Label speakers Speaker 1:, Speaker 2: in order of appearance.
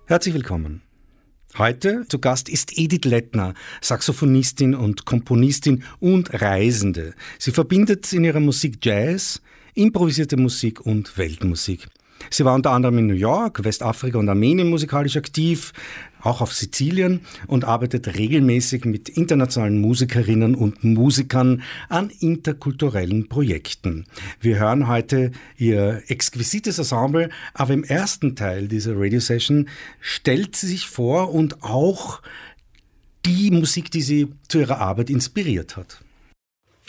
Speaker 1: Herzlich willkommen. Heute zu Gast ist Edith Lettner, Saxophonistin und Komponistin und Reisende. Sie verbindet in ihrer Musik Jazz, improvisierte Musik und Weltmusik. Sie war unter anderem in New York, Westafrika und Armenien musikalisch aktiv, auch auf Sizilien und arbeitet regelmäßig mit internationalen Musikerinnen und Musikern an interkulturellen Projekten. Wir hören heute ihr exquisites Ensemble, aber im ersten Teil dieser Radio-Session stellt sie sich vor und auch die Musik, die sie zu ihrer Arbeit inspiriert hat.